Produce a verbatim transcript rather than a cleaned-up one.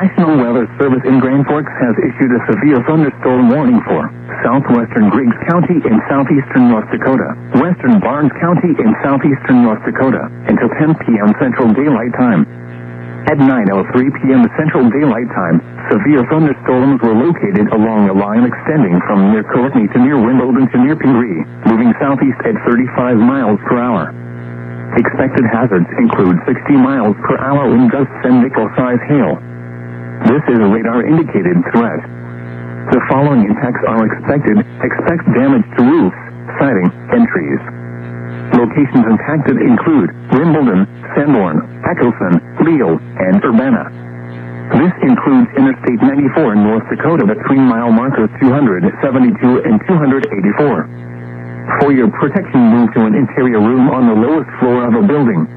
National Weather Service in Grand Forks has issued a severe thunderstorm warning for southwestern Griggs County in southeastern North Dakota, western Barnes County in southeastern North Dakota, until ten p.m. Central Daylight Time. At nine oh three p.m. Central Daylight Time, severe thunderstorms were located along a line extending from near Courtney to near Wimbledon to near Pingree, moving southeast at thirty-five miles per hour. Expected hazards include sixty miles per hour wind gusts and nickel-size hail. This is a radar-indicated threat. The following impacts are expected. Expect damage to roofs, siding, and trees. Locations impacted include Wimbledon, Sanborn, Eccleston, Leal, and Urbana. This includes Interstate ninety-four in North Dakota between mile markers two hundred seventy-two and two hundred eighty-four. For your protection, move to an interior room on the lowest floor of a building.